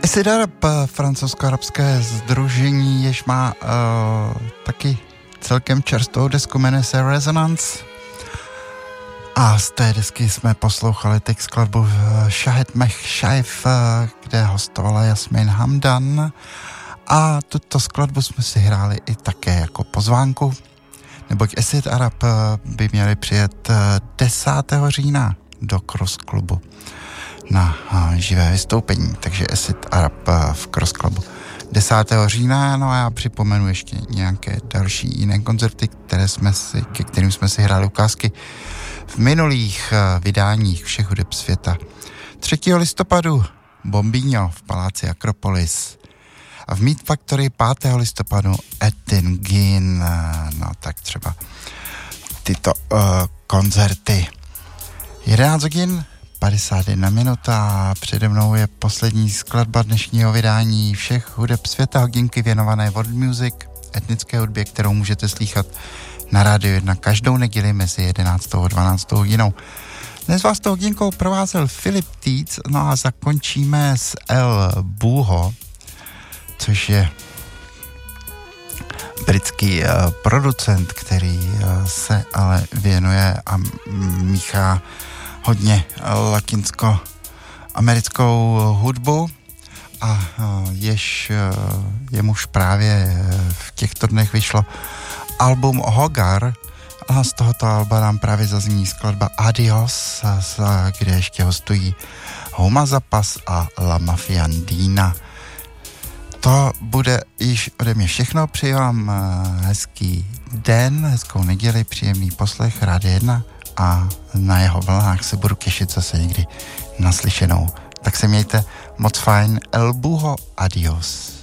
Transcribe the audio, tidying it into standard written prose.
Acid Arab, francouzsko-arabské sdružení, jež má taky celkem čerstvou desku, jmenuje se Resonance. A z té desky jsme poslouchali teď skladbu Shahed Mech Shaif, kde hostovala Jasmin Hamdan. A tuto skladbu jsme si hráli i také jako pozvánku, neboť Acid Arab by měli přijet 10. října do Cross Clubu na živé vystoupení, takže Acid Arab v Cross Clubu 10. října, no a já připomenu ještě nějaké další jiné koncerty, ke kterým jsme si hráli ukázky v minulých vydáních všech hudeb světa. 3. listopadu Bombino v paláci Akropolis a v Meat Factory 5. listopadu Ettingin, no tak třeba tyto koncerty. 11 hodin 51 minut a přede mnou je poslední skladba dnešního vydání všech hudeb světa, hodinky věnované world music, etnické hudbě, kterou můžete slýchat na Rádiu 1 každou neděli mezi 11. a 12. hodinou. Dnes vás to hodinkou provázel Filip Týc, no a zakončíme s El Buho, což je britský producent, který se ale věnuje a míchá hodně latinsko-americkou hudbu a jemuž právě v těchto dnech vyšlo album Hogar a z tohoto alba nám právě zazní skladba Adios, kde ještě hostují Houma Zapas a La Mafiandina. To bude již ode mě všechno, přeji vám hezký den, hezkou neděli, příjemný poslech Rádia 1 a na jeho vlnách se budu těšit zase někdy naslyšenou. Tak se mějte moc fajn, El Buho, adios.